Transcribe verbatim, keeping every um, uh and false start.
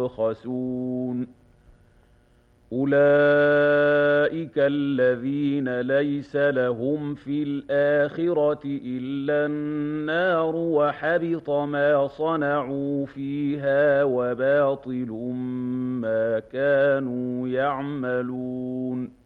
يبخسون أولئك الذين ليس لهم في الآخرة إلا النار وحبط ما صنعوا فيها وباطل ما كانوا يعملون